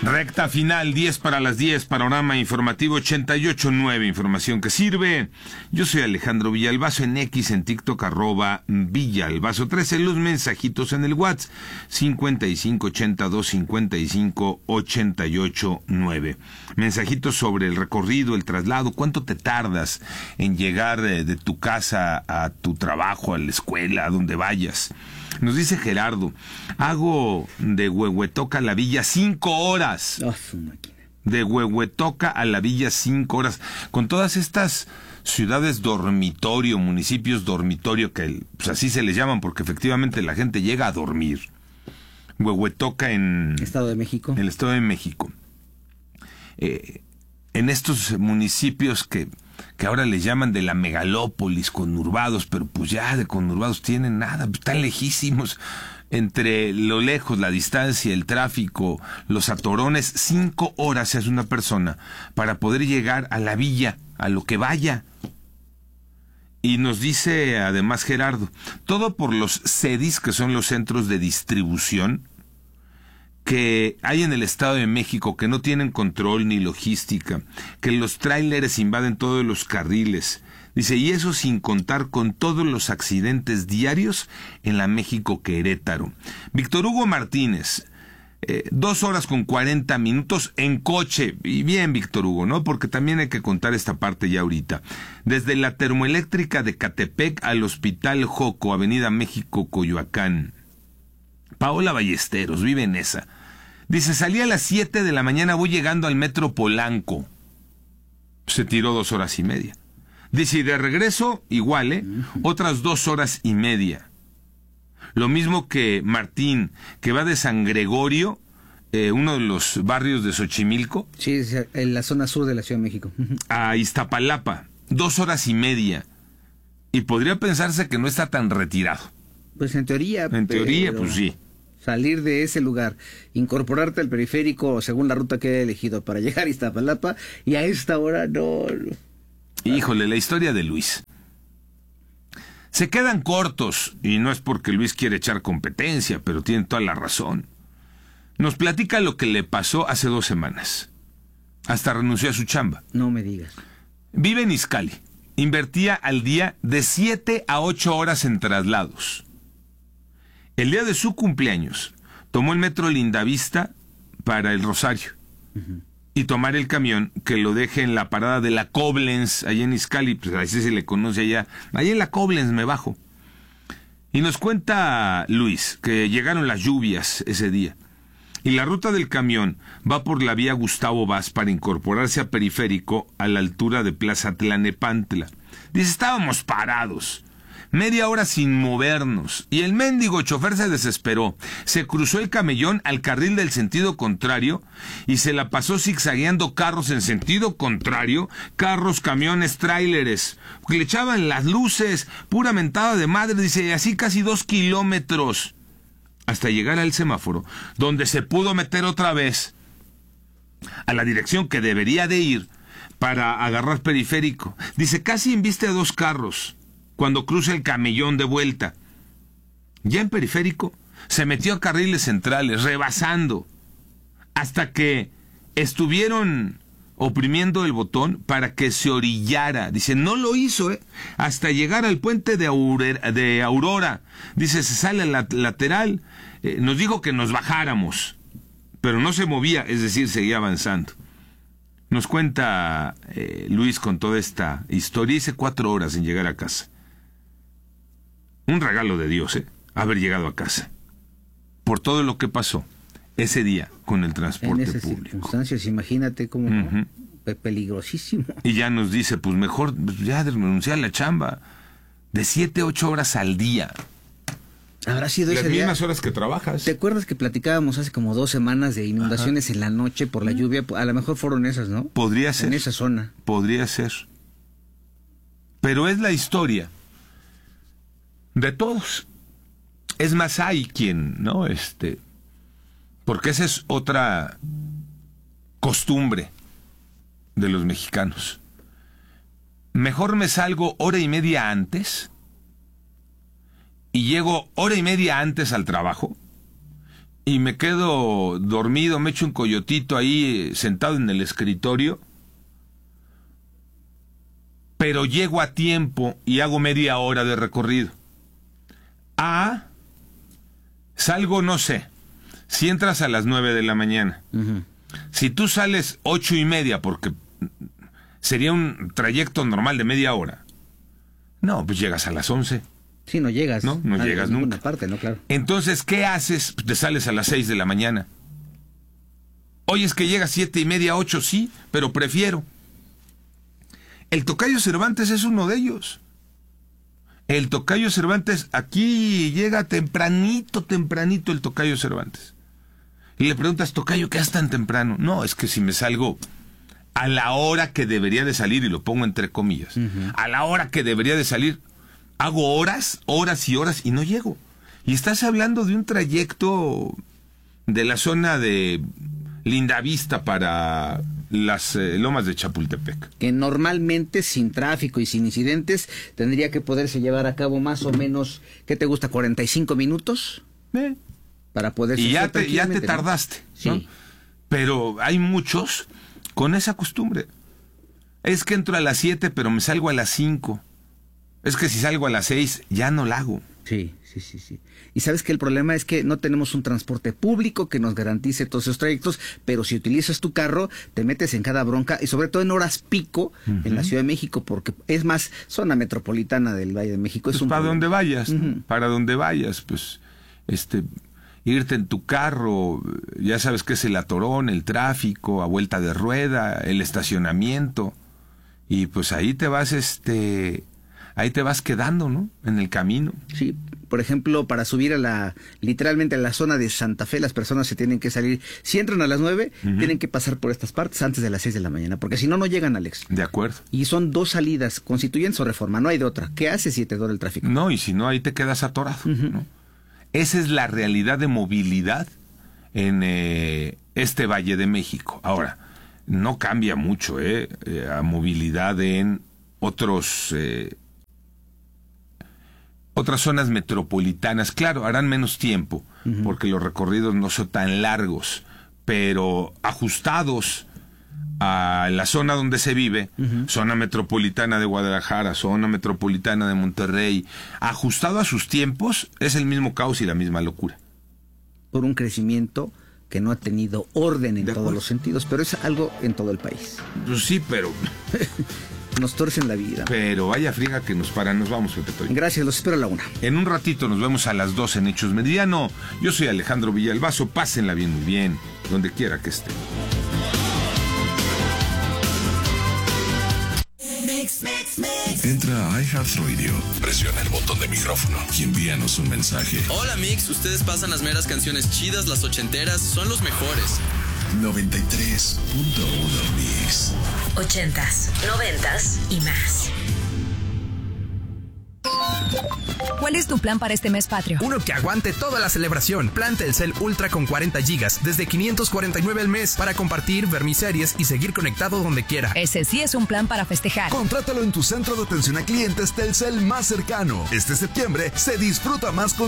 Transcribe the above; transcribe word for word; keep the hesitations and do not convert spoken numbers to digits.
Recta final, diez para las diez, panorama informativo ochenta y ocho punto nueve, información que sirve. Yo soy Alejandro Villalbazo, en X, en TikTok, arroba Villalbazo trece, los mensajitos en el WhatsApp, cincuenta y cinco ochenta y dos cincuenta y cinco ochenta y ocho nueve. Mensajitos sobre el recorrido, el traslado, cuánto te tardas en llegar de, de tu casa a tu trabajo, a la escuela, a donde vayas. Nos dice Gerardo, hago de Huehuetoca a la Villa cinco horas. Oh, su máquina. De Huehuetoca a la Villa cinco horas. Con todas estas ciudades dormitorio, municipios dormitorio, que pues así se les llaman porque efectivamente la gente llega a dormir. Huehuetoca en... Estado de México. En el Estado de México. Eh, en estos municipios que... que ahora les llaman de la megalópolis, conurbados, pero pues ya de conurbados tienen nada, pues están lejísimos. Entre lo lejos, la distancia, el tráfico, los atorones, cinco horas se hace una persona para poder llegar a la villa, a lo que vaya. Y nos dice además Gerardo, todo por los C E D I S, que son los centros de distribución, que hay en el Estado de México, que no tienen control ni logística, que los tráileres invaden todos los carriles. Dice, y eso sin contar con todos los accidentes diarios en la México Querétaro. Víctor Hugo Martínez, eh, dos horas con cuarenta minutos en coche. Y bien, Víctor Hugo, ¿no? Porque también hay que contar esta parte ya ahorita. Desde la termoeléctrica de Catepec al Hospital Joco, Avenida México, Coyoacán. Paola Ballesteros, vive en esa. Dice, salí a las siete de la mañana, voy llegando al Metro Polanco. Se tiró dos horas y media. Dice, y de regreso, igual, ¿eh? Otras dos horas y media. Lo mismo que Martín, que va de San Gregorio, eh, uno de los barrios de Xochimilco. Sí, en la zona sur de la Ciudad de México. A Iztapalapa, dos horas y media. Y podría pensarse que no está tan retirado. Pues en teoría. En teoría, pues sí. Salir de ese lugar, incorporarte al periférico según la ruta que he elegido para llegar a Iztapalapa, y a esta hora no. Híjole, la historia de Luis. Se quedan cortos, y no es porque Luis quiere echar competencia, pero tiene toda la razón. Nos platica lo que le pasó hace dos semanas. Hasta renunció a su chamba. No me digas. Vive en Izcalli. Invertía al día de siete a ocho horas en traslados. El día de su cumpleaños, tomó el metro Lindavista para el Rosario. Uh-huh. Y tomar el camión que lo deje en la parada de la Koblenz, allá en Izcalli, pues así se le conoce allá. Allá en la Koblenz me bajo. Y nos cuenta Luis que llegaron las lluvias ese día. Y la ruta del camión va por la vía Gustavo Vaz para incorporarse a Periférico a la altura de Plaza Tlanepantla. Dice, estábamos parados. Media hora sin movernos, y el mendigo chofer se desesperó. Se cruzó el camellón al carril del sentido contrario y se la pasó zigzagueando carros en sentido contrario, carros, camiones, tráileres. Le echaban las luces, pura mentada de madre, dice, así casi dos kilómetros, hasta llegar al semáforo, donde se pudo meter otra vez a la dirección que debería de ir para agarrar Periférico. Dice, casi embiste a dos carros cuando cruza el camellón de vuelta. Ya en Periférico, se metió a carriles centrales, rebasando, hasta que estuvieron oprimiendo el botón para que se orillara. Dice, no lo hizo, ¿eh? Hasta llegar al puente de, Aurora, de Aurora. Dice, se sale a la lateral, eh, nos dijo que nos bajáramos, pero no se movía, es decir, seguía avanzando. Nos cuenta eh, Luis con toda esta historia, hice cuatro horas en llegar a casa. Un regalo de Dios, ¿eh? Haber llegado a casa. Por todo lo que pasó ese día con el transporte en esas público. Circunstancias, imagínate cómo Uh-huh. Pe- peligrosísimo. Y ya nos dice, pues mejor ya renunciar a la chamba. De siete, ocho horas al día. Habrá sido Las ese día. mismas horas que trabajas. ¿Te acuerdas que platicábamos hace como dos semanas de inundaciones Ajá. en la noche por la lluvia? A lo mejor fueron esas, ¿no? Podría ser. En esa zona. Podría ser. Pero es la historia de todos. Es más, hay quien, ¿no? Este, porque esa es otra costumbre de los mexicanos. Mejor me salgo hora y media antes y llego hora y media antes al trabajo y me quedo dormido, me echo un coyotito ahí sentado en el escritorio, pero llego a tiempo y hago media hora de recorrido. A, salgo, no sé, si entras a las nueve de la mañana. Uh-huh. Si tú sales ocho y media, porque sería un trayecto normal de media hora, no, pues llegas a las once. Sí, no llegas. No, no llegas nunca. Parte, ¿no? Claro. Entonces, ¿qué haces? Te sales a las seis de la mañana. Oye, es que llegas siete y media, ocho, sí, pero prefiero. El Tocayo Cervantes es uno de ellos. El Tocayo Cervantes, aquí llega tempranito, tempranito el Tocayo Cervantes. Y le preguntas, Tocayo, ¿qué haces tan temprano? No, es que si me salgo a la hora que debería de salir, y lo pongo entre comillas, uh-huh. a la hora que debería de salir, hago horas, horas y horas y no llego. Y estás hablando de un trayecto de la zona de Lindavista para las eh, lomas de Chapultepec. Que normalmente sin tráfico y sin incidentes tendría que poderse llevar a cabo más o menos, ¿qué te gusta? ¿cuarenta y cinco minutos? ¿Eh? Para poder... Y ya te, ya te tardaste, ¿no? Sí. Pero hay muchos con esa costumbre. Es que entro a las siete, pero me salgo a las cinco. Es que si salgo a las seis, ya no la hago. Sí, sí, sí, sí. Y sabes que el problema es que no tenemos un transporte público que nos garantice todos esos trayectos, pero si utilizas tu carro, te metes en cada bronca, y sobre todo en horas pico, uh-huh. en la Ciudad de México, porque es más zona metropolitana del Valle de México. Es pues un para problema. donde vayas, uh-huh. ¿no? Para donde vayas, pues, este... irte en tu carro, ya sabes que es el atorón, el tráfico, a vuelta de rueda, el estacionamiento, y pues ahí te vas, este, ahí te vas quedando, ¿no? En el camino. Sí, por ejemplo, para subir a la, literalmente a la zona de Santa Fe, las personas se tienen que salir, si entran a las nueve, uh-huh. tienen que pasar por estas partes antes de las seis de la mañana, porque si no, no llegan, Alex. De acuerdo. Y son dos salidas, Constituyentes o Reforma, no hay de otra. ¿Qué haces si te dura el tráfico? No, y si no, ahí te quedas atorado, uh-huh. ¿no? Esa es la realidad de movilidad en eh, este Valle de México. Ahora, no cambia mucho eh, eh, a movilidad en otros eh, otras zonas metropolitanas. Claro, harán menos tiempo, uh-huh. porque los recorridos no son tan largos, pero ajustados a la zona donde se vive, uh-huh. zona metropolitana de Guadalajara, zona metropolitana de Monterrey, ajustado a sus tiempos, es el mismo caos y la misma locura. Por un crecimiento que no ha tenido orden en de todos acuerdo. los sentidos, pero es algo en todo el país. Pues sí, pero... nos torcen la vida. Pero vaya friega que nos para, nos vamos, Pepe Toño. Gracias, los espero a la una. En un ratito nos vemos a las dos en Hechos Meridiano. Yo soy Alejandro Villalbazo, pásenla bien, muy bien, donde quiera que estén. Entra a iHeartRadio, presiona el botón de micrófono y envíanos un mensaje. Hola Mix, ustedes pasan las meras canciones chidas, las ochenteras, son los mejores. noventa y tres punto uno Mix. Ochentas, noventas y más. ¿Cuál es tu plan para este mes patrio? Uno que aguante toda la celebración. Plan Telcel Ultra con cuarenta gigas desde quinientos cuarenta y nueve al mes para compartir, ver mis series y seguir conectado donde quiera. Ese sí es un plan para festejar. Contrátalo en tu centro de atención a clientes Telcel más cercano. Este septiembre se disfruta más con